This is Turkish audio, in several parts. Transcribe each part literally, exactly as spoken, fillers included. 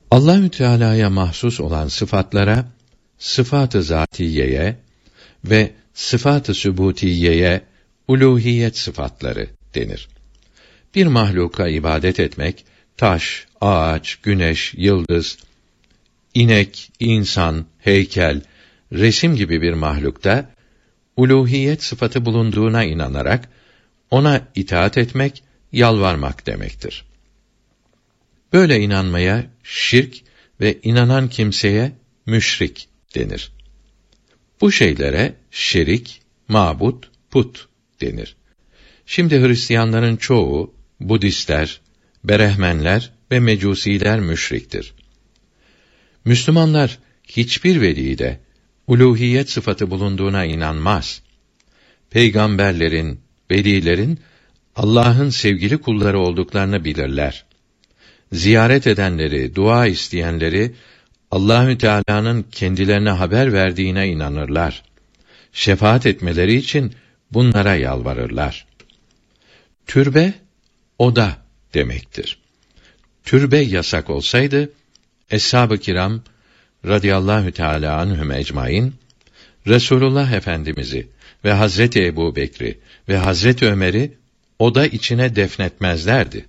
Allahü Teala'ya mahsus olan sıfatlara, sıfat-ı zatiyeye ve sıfat-ı sübutiyeye uluhiyet sıfatları denir. Bir mahluka ibadet etmek, taş, ağaç, güneş, yıldız, inek, insan, heykel, resim gibi bir mahlukta uluhiyet sıfatı bulunduğuna inanarak ona itaat etmek, yalvarmak demektir. Böyle inanmaya şirk ve inanan kimseye müşrik denir. Bu şeylere şerik, mabut, put denir. Şimdi Hristiyanların çoğu, Budistler, Berehmenler ve Mecusiler müşriktir. Müslümanlar hiçbir velide uluhiyet sıfatı bulunduğuna inanmaz. Peygamberlerin, velilerin Allah'ın sevgili kulları olduklarını bilirler. Ziyaret edenleri, dua isteyenleri Allahü Teala'nın kendilerine haber verdiğine inanırlar. Şefaat etmeleri için bunlara yalvarırlar. Türbe, oda demektir. Türbe yasak olsaydı, Eshab-ı Kiram radıyallahu teâlâ anhum ecmaîn, Resulullah Efendimiz'i ve Hazreti Ebubekir'i ve Hazreti Ömer'i oda içine defnetmezlerdi.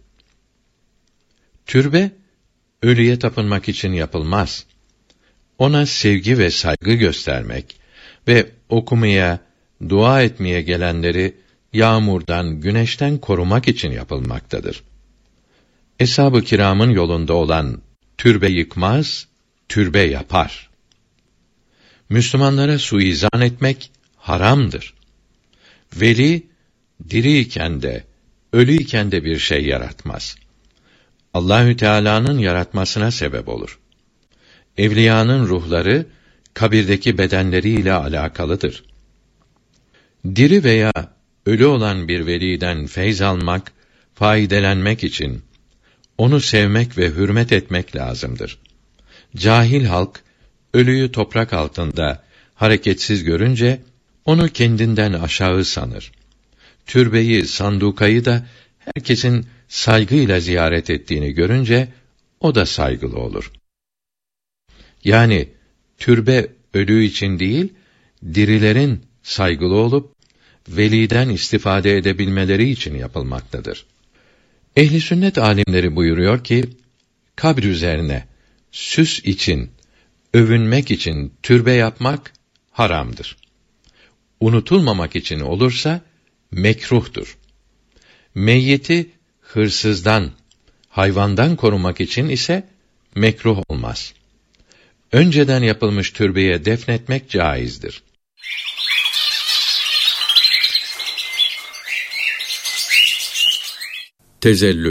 Türbe, ölüye tapınmak için yapılmaz. Ona sevgi ve saygı göstermek ve okumaya, dua etmeye gelenleri yağmurdan, güneşten korumak için yapılmaktadır. Eshab-ı Kiram'ın yolunda olan türbe yıkmaz, türbe yapar. Müslümanlara suizan etmek haramdır. Veli, diriyken de, ölüyken de bir şey yaratmaz. Allahü Teala'nın yaratmasına sebep olur. Evliyanın ruhları kabirdeki bedenleriyle alakalıdır. Diri veya ölü olan bir veliden feyz almak, faydelenmek için onu sevmek ve hürmet etmek lazımdır. Cahil halk ölüyü toprak altında hareketsiz görünce onu kendinden aşağı sanır. Türbeyi, sandukayı da herkesin saygıyla ziyaret ettiğini görünce o da saygılı olur. Yani türbe ölü için değil, dirilerin saygılı olup veliden istifade edebilmeleri için yapılmaktadır. Ehli sünnet alimleri buyuruyor ki, kabr üzerine süs için, övünmek için türbe yapmak haramdır. Unutulmamak için olursa mekruhtur. Meyyiti hırsızdan, hayvandan korumak için ise mekruh olmaz. Önceden yapılmış türbeye defnetmek caizdir. Tezellül.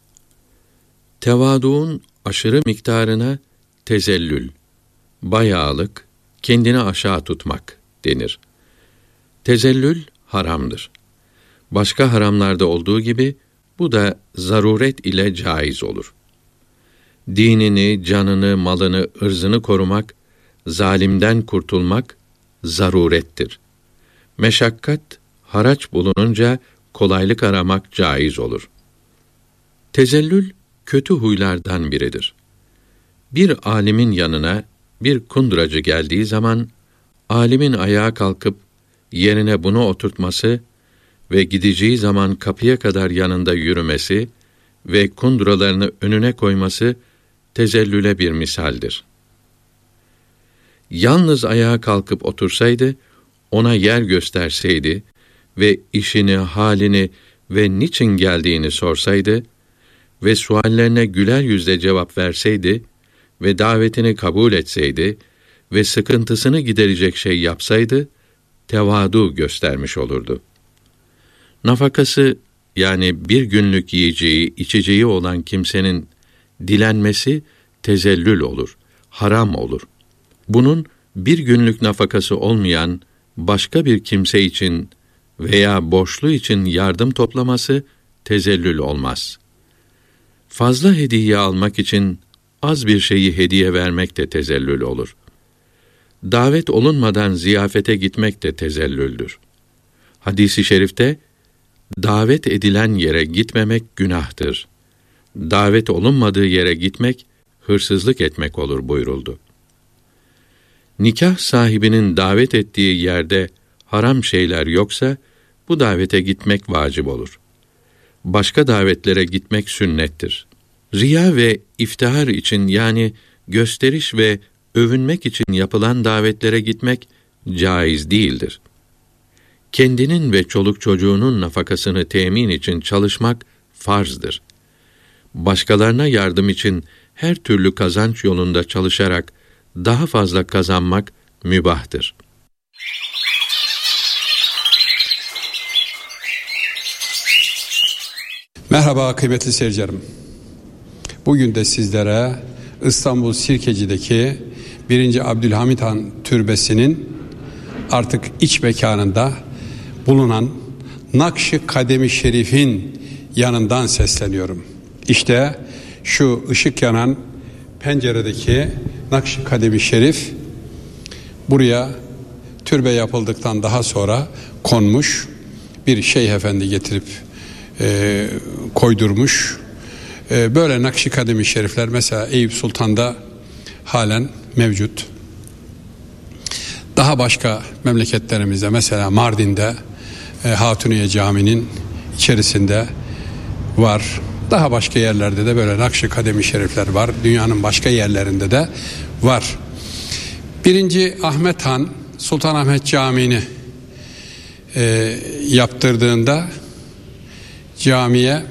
Tevaduun aşırı miktarına tezellül, bayağılık, kendini aşağı tutmak denir. Tezellül haramdır. Başka haramlarda olduğu gibi bu da zaruret ile caiz olur. Dinini, canını, malını, ırzını korumak, zalimden kurtulmak zarurettir. Meşakkat, haraç bulununca kolaylık aramak caiz olur. Tezellül kötü huylardan biridir. Bir alimin yanına bir kunduracı geldiği zaman alimin ayağa kalkıp yerine bunu oturtması ve gideceği zaman kapıya kadar yanında yürümesi ve kunduralarını önüne koyması tezellüle bir misaldir. Yalnız ayağa kalkıp otursaydı, ona yer gösterseydi ve işini, halini ve niçin geldiğini sorsaydı ve suallerine güler yüzle cevap verseydi ve davetini kabul etseydi ve sıkıntısını giderecek şey yapsaydı, tevadu göstermiş olurdu. Nafakası, yani bir günlük yiyeceği, içeceği olan kimsenin dilenmesi tezellül olur, haram olur. Bunun bir günlük nafakası olmayan başka bir kimse için veya borçlu için yardım toplaması tezellül olmaz. Fazla hediye almak için az bir şeyi hediye vermek de tezellül olur. Davet olunmadan ziyafete gitmek de tezellüldür. Hadis-i şerifte, davet edilen yere gitmemek günahtır. Davet olunmadığı yere gitmek hırsızlık etmek olur buyuruldu. Nikah sahibinin davet ettiği yerde haram şeyler yoksa, bu davete gitmek vacip olur. Başka davetlere gitmek sünnettir. Riya ve iftihar için, yani gösteriş ve övünmek için yapılan davetlere gitmek caiz değildir. Kendinin ve çoluk çocuğunun nafakasını temin için çalışmak farzdır. Başkalarına yardım için her türlü kazanç yolunda çalışarak daha fazla kazanmak mübahtır. Merhaba kıymetli seyircilerim. Bugün de sizlere İstanbul Sirkeci'deki birinci. Abdülhamit Han Türbesi'nin artık iç mekanında bulunan Nakş-ı Kadem-i Şerif'in yanından sesleniyorum. İşte şu ışık yanan penceredeki Nakş-ı Kadem-i Şerif buraya türbe yapıldıktan daha sonra konmuş, bir şeyh efendi getirip e, koydurmuş. E, böyle Nakş-ı Kadem-i Şerifler mesela Eyüp Sultan'da halen mevcut. Daha başka memleketlerimizde, mesela Mardin'de e, Hatuniye Camii'nin içerisinde var. Daha başka yerlerde de böyle Nakş-ı Kadem-i Şerifler var. Dünyanın başka yerlerinde de var. Birinci Ahmet Han Sultanahmet Camii'ni e, yaptırdığında camiye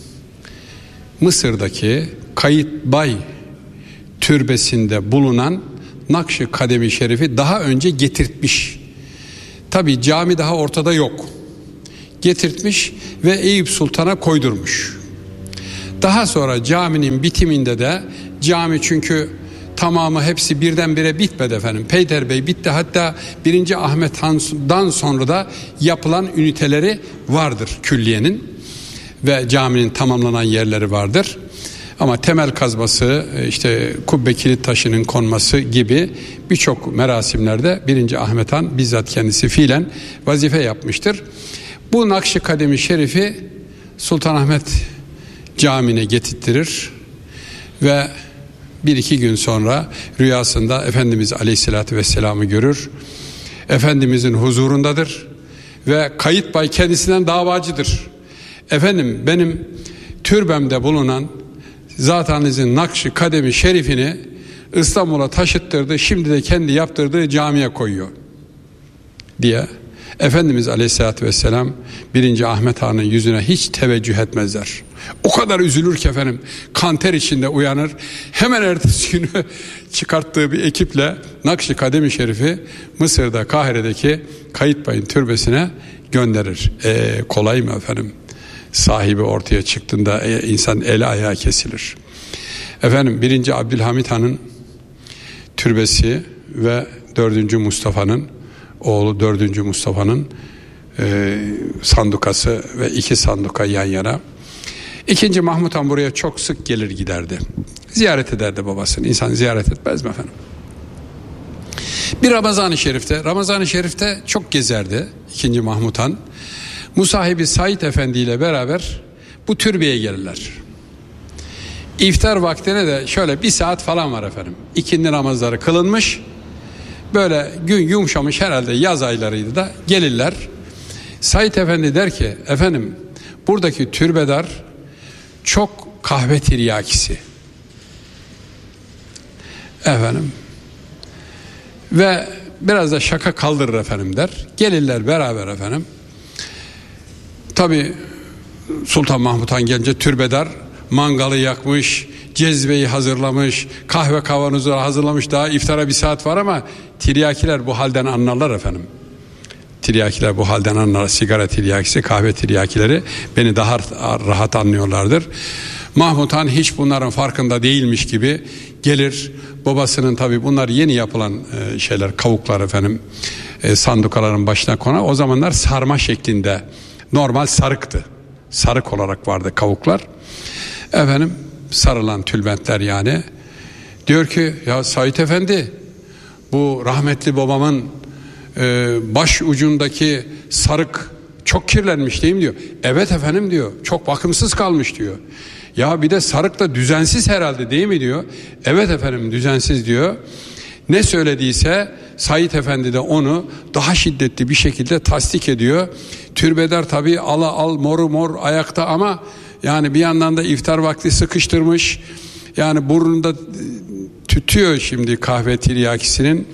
Mısır'daki Kayıtbay türbesinde bulunan Nakş-ı Kadem-i Şerif'i daha önce getirtmiş. Tabi cami daha ortada yok. Getirtmiş ve Eyüp Sultan'a koydurmuş. Daha sonra caminin bitiminde de, cami çünkü tamamı hepsi birdenbire bitmedi efendim. Peyderbey bitti, hatta birinci. Ahmet Han'dan sonra da yapılan üniteleri vardır külliyenin ve caminin tamamlanan yerleri vardır. Ama temel kazması, işte kubbe kilit taşının konması gibi birçok merasimlerde birinci. Ahmet Han bizzat kendisi fiilen vazife yapmıştır. Bu Nakş-ı Kadem-i Şerif'i Sultanahmet Camii'ne getirtirir ve bir iki gün sonra rüyasında Efendimiz Aleyhisselatü Vesselam'ı görür. Efendimizin huzurundadır ve Kayıtbay kendisinden davacıdır. Efendim, benim türbemde bulunan Zatanizin Nakş-ı Kadem-i Şerif'ini İstanbul'a taşıttırdı, şimdi de kendi yaptırdığı camiye koyuyor diye Efendimiz Aleyhisselatü Vesselam birinci. Ahmet Han'ın yüzüne hiç teveccüh etmezler. O kadar üzülür ki efendim, kanter içinde uyanır. Hemen ertesi günü çıkarttığı bir ekiple Nakş-ı Kadem-i Şerif'i Mısır'da, Kahire'deki Kayıtbay'ın türbesine gönderir. E, kolay mı efendim? Sahibi ortaya çıktığında e, insan eli ayağı kesilir. Efendim birinci. Abdülhamit Han'ın türbesi ve dördüncü. Mustafa'nın oğlu dördüncü. Mustafa'nın e, sandukası ve iki sanduka yan yana. İkinci. Mahmut Han buraya çok sık gelir giderdi. Ziyaret ederdi babasını. İnsan ziyaret etmez mi efendim? Bir Ramazan-ı Şerif'te, Ramazan-ı Şerif'te çok gezerdi ikinci. Mahmut Han. Musahibi Said Efendi ile beraber bu türbeye gelirler. İftar vaktine de şöyle bir saat falan var efendim. İkindi namazları kılınmış. Böyle gün yumuşamış, herhalde yaz aylarıydı da gelirler. Said Efendi der ki, efendim buradaki türbedar çok kahve tiryakisi. Efendim ve biraz da şaka kaldırır efendim der. Gelirler beraber efendim. Tabi Sultan Mahmut Han gelince türbedar mangalı yakmış, cezveyi hazırlamış, kahve kavanozu hazırlamış, daha iftara bir saat var ama tiryakiler bu halden anlarlar efendim. Tiryakiler bu halden anlar. Sigara tiryakisi, kahve tiryakileri beni daha rahat anlıyorlardır. Mahmut Han hiç bunların farkında değilmiş gibi gelir. Babasının, tabi bunlar yeni yapılan şeyler, kavuklar efendim, sandukaların başına konar. O zamanlar sarma şeklinde, normal sarıktı. Sarık olarak vardı kavuklar. Efendim sarılan tülbentler yani. Diyor ki, ya Said Efendi, bu rahmetli babamın e, baş ucundaki sarık çok kirlenmiş değil mi diyor. Evet efendim diyor, çok bakımsız kalmış diyor. Ya bir de sarık da düzensiz herhalde değil mi diyor. Evet efendim düzensiz diyor. Ne söylediyse Said Efendi de onu daha şiddetli bir şekilde tasdik ediyor. Türbedar tabii ala al moru mor ayakta ama yani bir yandan da iftar vakti sıkıştırmış. Yani burnunda tütüyor şimdi kahve tiryakisinin.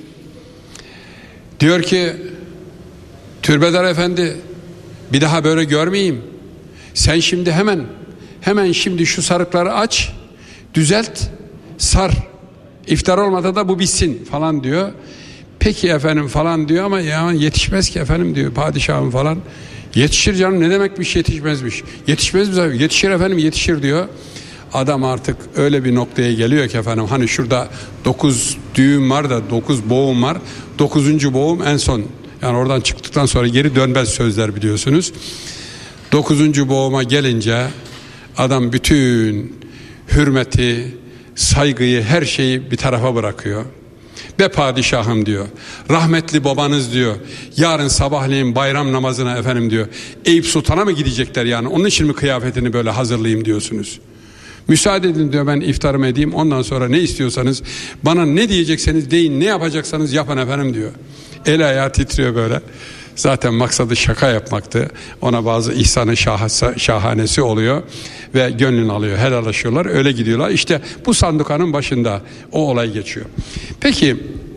Diyor ki Türbedar Efendi bir daha böyle görmeyeyim. Sen şimdi hemen hemen şimdi şu sarıkları aç, düzelt, sar. İftar olmadan da bu bitsin falan diyor. Peki efendim falan diyor ama ya yetişmez ki efendim diyor padişahım falan. Yetişir canım, ne demekmiş yetişmezmiş. Yetişmez mi? Yetişir efendim, yetişir diyor. Adam artık öyle bir noktaya geliyor ki efendim hani şurada dokuz düğüm var da dokuz boğum var. Dokuzuncu boğum en son, yani oradan çıktıktan sonra geri dönmez sözler biliyorsunuz. Dokuzuncu boğuma gelince adam bütün hürmeti, saygıyı, her şeyi bir tarafa bırakıyor. Be padişahım diyor, rahmetli babanız diyor, yarın sabahleyin bayram namazına efendim diyor, Eyüp Sultan'a mı gidecekler yani, onun için mi kıyafetini böyle hazırlayayım diyorsunuz? Müsaade edin diyor, ben iftarımı edeyim, ondan sonra ne istiyorsanız, bana ne diyecekseniz deyin, ne yapacaksanız yapın efendim diyor. El ayağı titriyor böyle. Zaten maksadı şaka yapmaktı. Ona bazı ihsanı şahasa, şahanesi oluyor ve gönlünü alıyor, helallaşıyorlar, öyle gidiyorlar. İşte bu sandukanın başında o olay geçiyor. Peki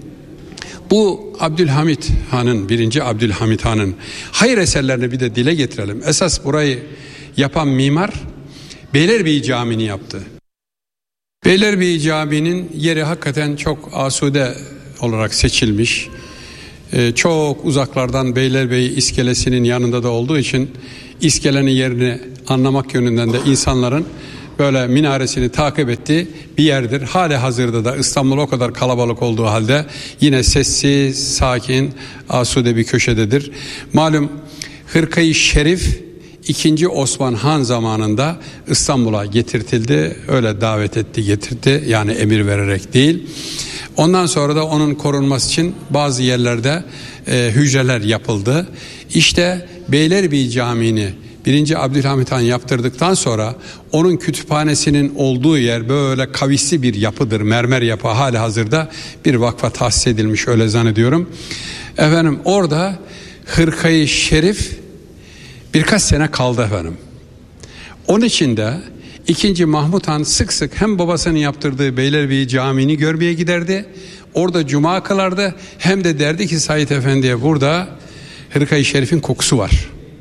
bu Abdülhamit Han'ın, birinci Abdülhamit Han'ın hayır eserlerini bir de dile getirelim. Esas burayı yapan mimar Beylerbeyi Camii'ni yaptı. Beylerbeyi Camii'nin yeri hakikaten çok asude olarak seçilmiş. Ee, çok uzaklardan Beylerbeyi iskelesinin yanında da olduğu için iskelenin yerini anlamak yönünden de insanların böyle minaresini takip ettiği bir yerdir. Hali hazırda da İstanbul o kadar kalabalık olduğu halde yine sessiz, sakin, asude bir köşededir. Malum Hırkayı Şerif ikinci Osman Han zamanında İstanbul'a getirtildi. Öyle davet etti, getirdi. Yani emir vererek değil. Ondan sonra da onun korunması için bazı yerlerde e, hücreler yapıldı. İşte Beylerbeyi Camii'ni birinci Abdülhamit Han yaptırdıktan sonra onun kütüphanesinin olduğu yer böyle kavisli bir yapıdır. Mermer yapı, hali hazırda bir vakfa tahsis edilmiş, öyle zannediyorum. Efendim orada Hırkayı Şerif birkaç sene kaldı efendim. Onun için de İkinci Mahmud Han sık sık hem babasının yaptırdığı Beylerbeyi Camii'ni görmeye giderdi. Orada cuma kılardı. Hem de derdi ki Said Efendi'ye, burada Hırkayı Şerif'in kokusu var.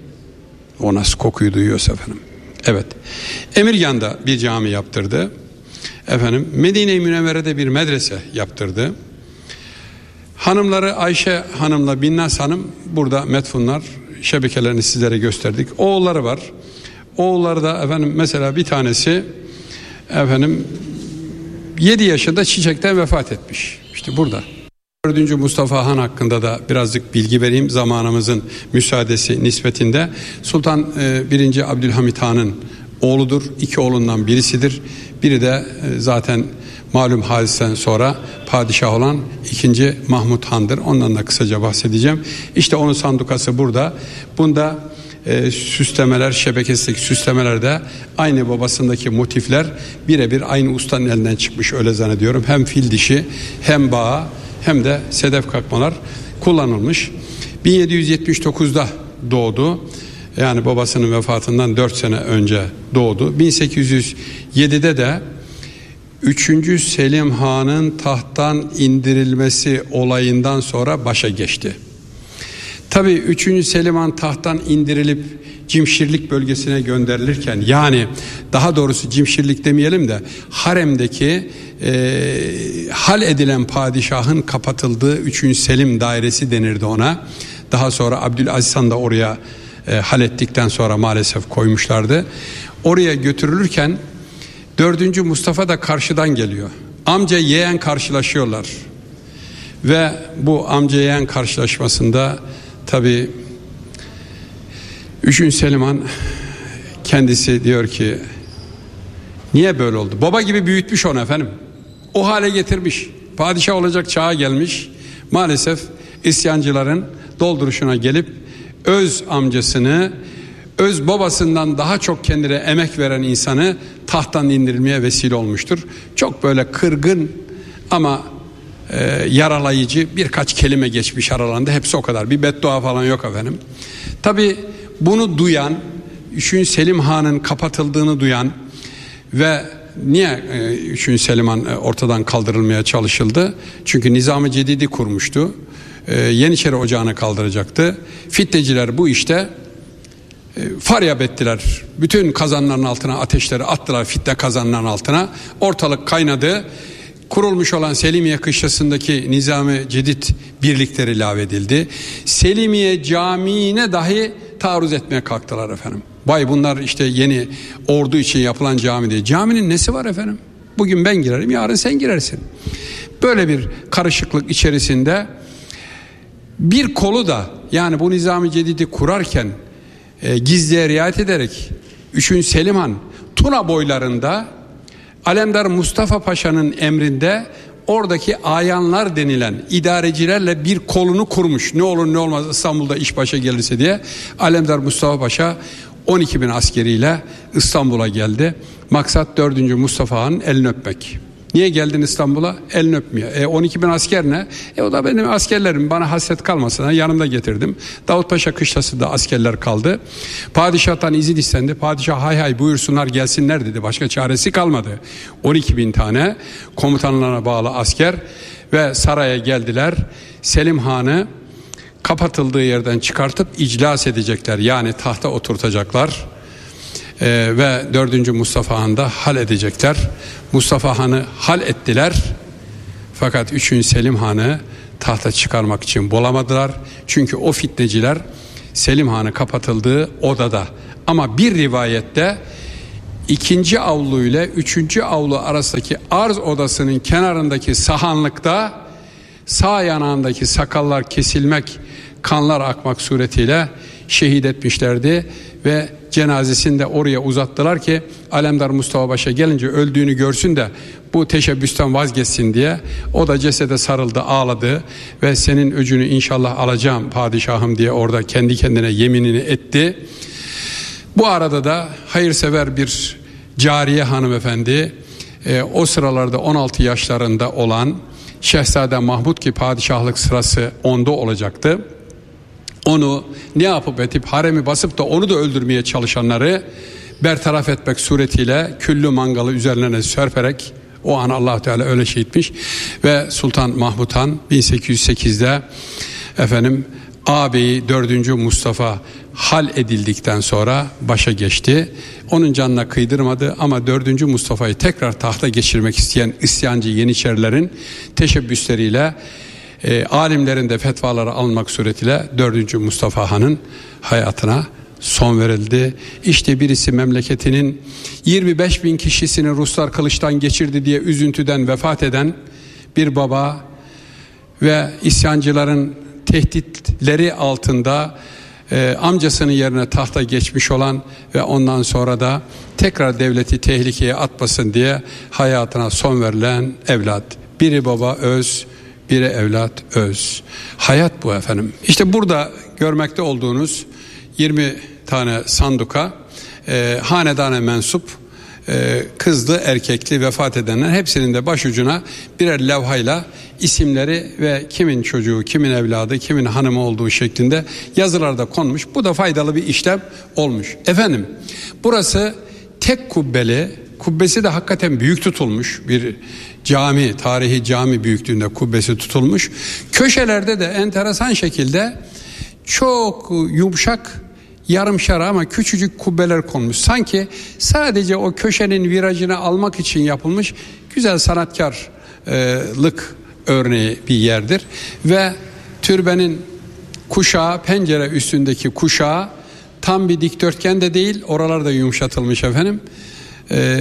O nasıl kokuyu duyuyorsa efendim. Evet. Emirgan'da bir cami yaptırdı. Efendim Medine-i Münevvere'de bir medrese yaptırdı. Hanımları Ayşe Hanım'la Binnaz Hanım burada metfunlar, şebekelerini sizlere gösterdik. Oğulları var. Oğulları da efendim mesela bir tanesi efendim yedi yaşında çiçekten vefat etmiş. İşte burada. dördüncü Mustafa Han hakkında da birazcık bilgi vereyim zamanımızın müsaadesi nispetinde. Sultan e, birinci Abdülhamit Han'ın oğludur. İki oğlundan birisidir. Biri de e, zaten malum hadisten sonra padişah olan ikinci Mahmud Han'dır. Ondan da kısaca bahsedeceğim. İşte onun sandukası burada. Bunda e, süslemeler, şebekesindeki süslemelerde aynı babasındaki motifler birebir aynı ustanın elinden çıkmış, öyle zannediyorum. Hem fil dişi, hem bağa, hem de sedef kakmalar kullanılmış. bin yedi yüz yetmiş dokuzda doğdu. Yani babasının vefatından dört sene önce doğdu. bin sekiz yüz yedide de üçüncü Selim Han'ın tahttan indirilmesi olayından sonra başa geçti. Tabii üçüncü Selim Han tahttan indirilip Cimşirlik bölgesine gönderilirken, yani daha doğrusu Cimşirlik demeyelim de haremdeki e, hal edilen padişahın kapatıldığı üçüncü Selim dairesi denirdi ona. Daha sonra Abdülaziz Han da oraya e, hal ettikten sonra maalesef koymuşlardı. Oraya götürülürken dördüncü Mustafa da karşıdan geliyor. Amca yeğen karşılaşıyorlar. Ve bu amca yeğen karşılaşmasında tabii üçüncü Selim Han kendisi diyor ki, niye böyle oldu? Baba gibi büyütmüş onu efendim. O hale getirmiş. Padişah olacak çağa gelmiş. Maalesef isyancıların dolduruşuna gelip öz amcasını öz babasından daha çok kendine emek veren insanı tahttan indirilmeye vesile olmuştur. Çok böyle kırgın ama e, yaralayıcı birkaç kelime geçmiş aralarında, hepsi o kadar. Bir beddua falan yok efendim. Tabi bunu duyan, üçüncü Selim Han'ın kapatıldığını duyan ve niye üçüncü Selim Han ortadan kaldırılmaya çalışıldı? Çünkü Nizam-ı Cedid'i kurmuştu. Ee, Yeniçeri Ocağı'nı kaldıracaktı. Fitneciler bu işte e, faryap ettiler. Bütün kazanların altına ateşleri attılar, fitne kazanların altına. Ortalık kaynadı. Kurulmuş olan Selimiye Kışlası'ndaki Nizam-ı Cedid birlikleri lağvedildi. Selimiye Camii'ne dahi taarruz etmeye kalktılar efendim. Vay bunlar işte yeni ordu için yapılan cami diye. Caminin nesi var efendim? Bugün ben girerim, yarın sen girersin. Böyle bir karışıklık içerisinde bir kolu da, yani bu Nizam-ı Cedid'i kurarken e, gizliye riayet ederek üçüncü Selim Han Tuna boylarında Alemdar Mustafa Paşa'nın emrinde oradaki ayanlar denilen idarecilerle bir kolunu kurmuş. Ne olur ne olmaz İstanbul'da iş başa gelirse diye. Alemdar Mustafa Paşa on iki bin askeriyle İstanbul'a geldi. Maksat dördüncü Mustafa Han'ın elini öpmek. Niye geldin İstanbul'a? Elini öpmüyor. E on iki bin asker ne? E o da benim askerlerim, bana hasret kalmasına yanımda getirdim. Davutpaşa Kışlası'da askerler kaldı. Padişah'tan izin istendi. Padişah hay hay buyursunlar gelsinler dedi. Başka çaresi kalmadı. on iki bin tane komutanlarına bağlı asker ve saraya geldiler. Selim Han'ı kapatıldığı yerden çıkartıp iclas edecekler. Yani tahta oturtacaklar. Ee, ve dördüncü Mustafa Han'ı da hal edecekler. Mustafa Han'ı hal ettiler. Fakat üçüncü Selim Han'ı tahta çıkarmak için bulamadılar. Çünkü o fitneciler Selim Han'ı kapatıldığı odada. Ama bir rivayette ikinci avlu ile üçüncü avlu arasındaki arz odasının kenarındaki sahanlıkta sağ yanağındaki sakallar kesilmek, kanlar akmak suretiyle şehit etmişlerdi ve cenazesini de oraya uzattılar ki Alemdar Mustafa Paşa gelince öldüğünü görsün de bu teşebbüsten vazgeçsin diye. O da cesede sarıldı, ağladı ve senin öcünü inşallah alacağım padişahım diye orada kendi kendine yeminini etti. Bu arada da hayırsever bir cariye hanımefendi, e, o sıralarda on altı yaşlarında olan Şehzade Mahmud ki padişahlık sırası onda olacaktı. Onu ne yapıp etip haremi basıp da onu da öldürmeye çalışanları bertaraf etmek suretiyle küllü mangalı üzerlerine sörperek, o an Allah Teala öyle şey etmiş ve Sultan Mahmud Han bin sekiz yüz sekizde efendim ağabeyi dördüncü Mustafa hal edildikten sonra başa geçti. Onun canına kıydırmadı ama dördüncü Mustafa'yı tekrar tahta geçirmek isteyen isyancı Yeniçerilerin teşebbüsleriyle e, alimlerin de fetvaları alınmak suretiyle dördüncü Mustafa Han'ın hayatına son verildi. İşte birisi memleketinin yirmi beş bin kişisini Ruslar kılıçtan geçirdi diye üzüntüden vefat eden bir baba ve isyancıların tehditleri altında e, amcasının yerine tahta geçmiş olan ve ondan sonra da tekrar devleti tehlikeye atmasın diye hayatına son verilen evlat. Biri baba öz, biri evlat öz. Hayat bu efendim. İşte burada görmekte olduğunuz yirmi tane sanduka e, hanedana mensup e, kızlı erkekli vefat edenler hepsinin de başucuna birer levhayla isimleri ve kimin çocuğu, kimin evladı, kimin hanımı olduğu şeklinde yazılar da konmuş. Bu da faydalı bir işlem olmuş. Efendim burası tek kubbeli, kubbesi de hakikaten büyük tutulmuş bir cami, tarihi cami büyüklüğünde kubbesi tutulmuş. Köşelerde de enteresan şekilde çok yumuşak yarımşara ama küçücük kubbeler konmuş. Sanki sadece o köşenin virajını almak için yapılmış güzel sanatkarlık örneği bir yerdir. Ve türbenin kuşağı, pencere üstündeki kuşağı tam bir dikdörtgen de değil, oralar da yumuşatılmış efendim. Ee,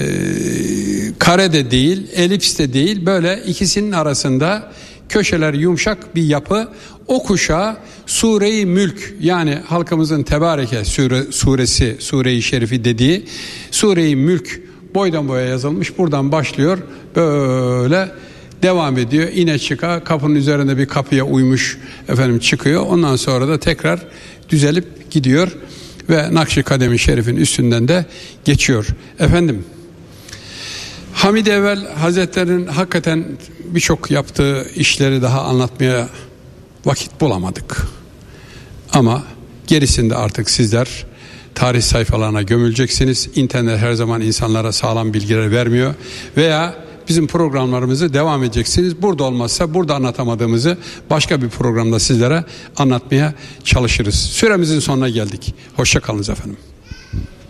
kare de değil, elips de değil, böyle ikisinin arasında köşeler yumuşak bir yapı. O kuşağı Sure-i Mülk, yani halkımızın Tebareke sure, suresi, Sure-i Şerifi dediği Sure-i Mülk boydan boya yazılmış. Buradan başlıyor, böyle devam ediyor. İne çıka, kapının üzerinde bir kapıya uymuş efendim çıkıyor. Ondan sonra da tekrar düzelip gidiyor. ve Nakş-ı Kadem-i Şerif'in üstünden de geçiyor. Efendim, Hamid Evvel Hazretleri'nin hakikaten birçok yaptığı işleri daha anlatmaya vakit bulamadık. Ama gerisinde artık sizler tarih sayfalarına gömüleceksiniz. İnternet her zaman insanlara sağlam bilgiler vermiyor. Veya bizim programlarımızı devam edeceksiniz. Burada olmazsa burada anlatamadığımızı başka bir programda sizlere anlatmaya çalışırız. Süremizin sonuna geldik. Hoşça kalınız efendim.